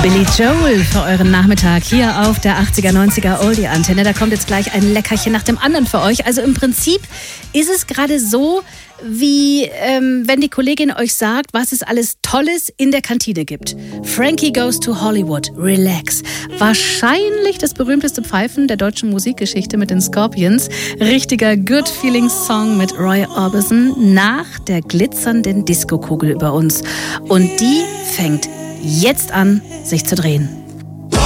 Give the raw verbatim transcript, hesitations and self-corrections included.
Billy Joel für euren Nachmittag hier auf der achtziger, neunziger Oldie-Antenne. Da kommt jetzt gleich ein Leckerchen nach dem anderen für euch. Also im Prinzip ist es gerade so, wie ähm, wenn die Kollegin euch sagt, was es alles Tolles in der Kantine gibt. Frankie Goes to Hollywood, Relax. Wahrscheinlich das berühmteste Pfeifen der deutschen Musikgeschichte mit den Scorpions. Richtiger Good Feeling Song mit Roy Orbison nach der glitzernden Diskokugel über uns. Und die fängt jetzt an, sich zu drehen.